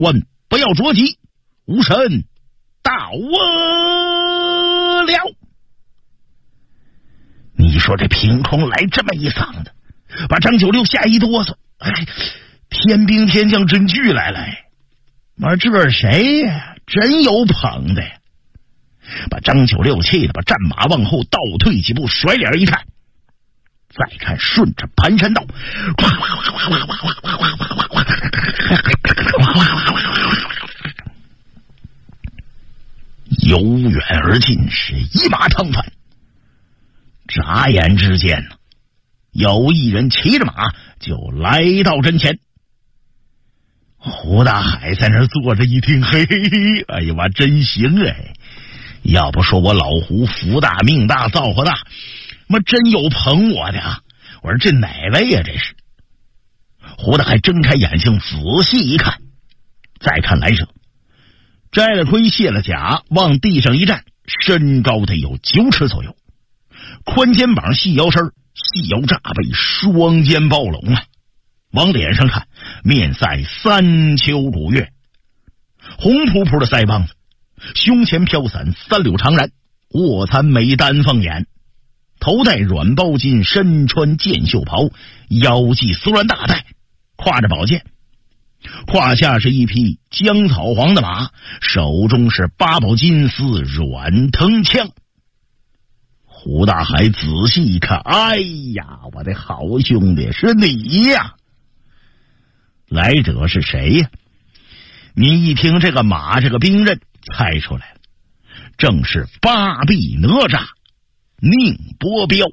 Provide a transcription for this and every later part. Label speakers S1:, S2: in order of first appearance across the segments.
S1: 万不要着急，无神到我了。你说这凭空来这么一嗓子，把张九六吓一哆嗦。天兵天将真聚来了！妈，这是谁呀？真有捧的呀！把张九六气的把战马往后倒退几步，甩脸一看，再看顺着盘山道，由远而近，是一马趟翻。眨眼之间呢，有一人骑着马就来到跟前。胡大海在那儿坐着一听，嘿嘿嘿，哎呀妈，真行哎！要不说我老胡福大命大造化大，妈真有捧我的啊！我说这哪位呀？这是胡大海睁开眼睛仔细一看，再看来者，摘了盔卸了甲，往地上一站，身高得有9尺左右，宽肩膀细腰身，细腰炸背，双肩抱拢啊！往脸上看，面赛3秋古月，红扑扑的腮帮子，胸前飘散3绺长髯，卧蚕眉丹凤眼，头戴软包巾，身穿箭袖袍，腰系丝鸾大带，挎着宝剑，胯下是一匹姜草黄的马，手中是8宝金丝软藤枪。胡大海仔细一看，哎呀，我的好兄弟，是你呀！来者是谁呀？你一听这个马，这个兵刃，猜出来了，正是8臂哪吒宁伯彪。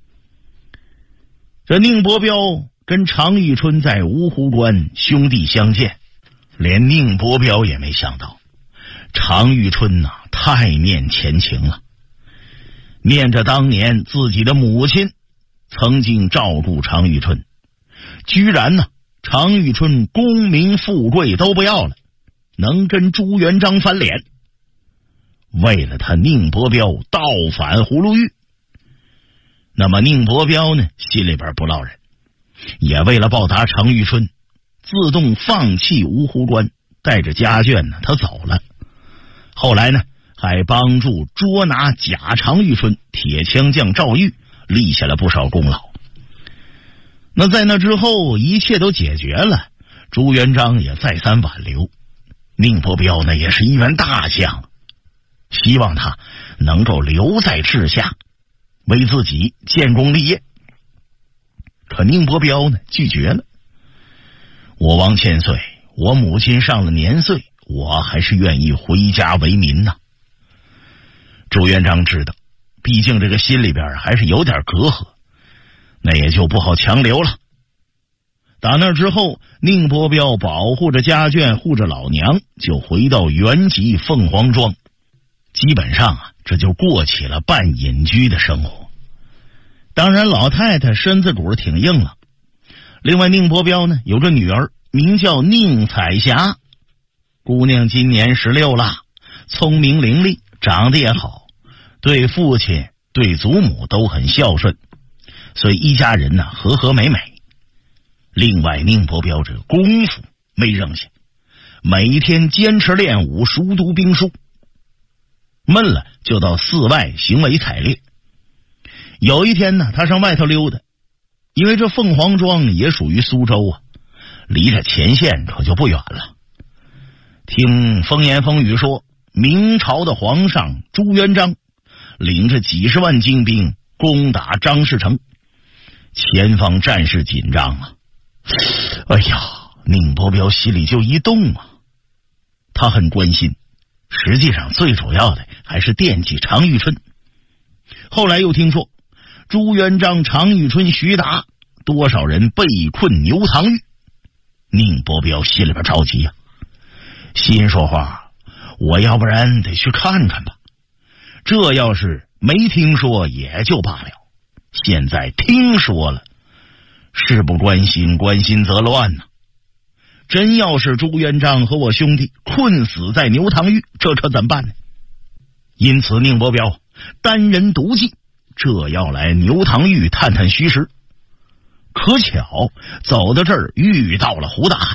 S1: 这宁伯彪跟常遇春在芜湖关兄弟相见，连宁伯彪也没想到常遇春呐，太念前情了，念着当年自己的母亲曾经照顾常遇春，居然呢常遇春功名富贵都不要了，能跟朱元璋翻脸。为了他宁伯彪倒反葫芦峪，那么宁伯彪呢心里边不落忍，也为了报答常遇春，自动放弃芜湖关，带着家眷呢他走了。后来呢还帮助捉拿假常遇春铁枪将赵玉，立下了不少功劳。那在那之后一切都解决了，朱元璋也再三挽留，宁伯彪呢也是一员大将，希望他能够留在治下，为自己建功立业。可宁伯彪呢拒绝了，我王千岁，我母亲上了年岁，我还是愿意回家为民呐。朱元璋知道，毕竟这个心里边还是有点隔阂，那也就不好强留了。打那之后，宁伯彪保护着家眷，护着老娘，就回到原籍凤凰庄，基本上啊，这就过起了半隐居的生活。当然老太太身子骨挺硬朗。另外宁伯彪呢有个女儿名叫宁彩霞，姑娘今年16了，聪明伶俐，长得也好，对父亲对祖母都很孝顺，所以一家人呢和和美美。另外宁伯彪这个功夫没扔下，每天坚持练武，熟读兵书，闷了就到寺外行为采猎。有一天呢他上外头溜达，因为这凤凰庄也属于苏州啊，离着前线可就不远了。听风言风语说，明朝的皇上朱元璋领着几十万精兵攻打张士诚，前方战事紧张啊。哎呀，宁伯彪心里就一动啊，他很关心，实际上最主要的还是惦记常遇春。后来又听说朱元璋、常遇春、徐达多少人被困牛塘峪，宁伯彪心里边着急啊，心说话，我要不然得去看看吧，这要是没听说也就罢了，现在听说了，事不关心，关心则乱呐。真要是朱元璋和我兄弟困死在牛塘峪，这可怎么办呢？因此宁伯彪单人独骑，这要来牛塘峪探探虚实。可巧走到这儿遇到了胡大海，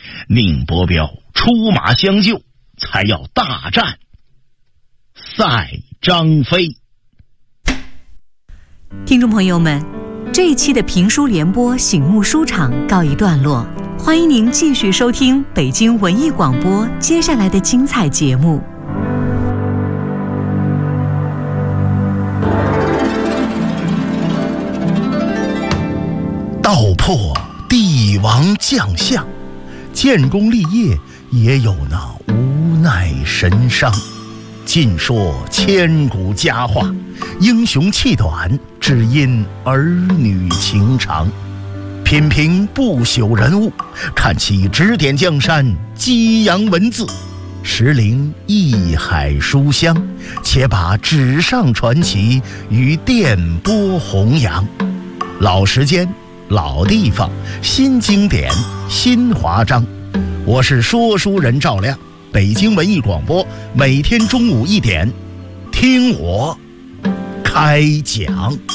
S1: 宁伯彪出马相救，才要大战赛张飞。
S2: 听众朋友们，这一期的评书联播醒目书场告一段落，欢迎您继续收听北京文艺广播接下来的精彩节目。
S3: 道破帝王将相，建功立业也有那无奈神伤。尽说千古佳话，英雄气短，只因儿女情长。品评不朽人物，看其指点江山，激扬文字，识灵一海书香，且把纸上传奇于电波弘扬。老时间，老地方，新经典，新华章。我是说书人赵亮，北京文艺广播，每天中午1点，听我开讲。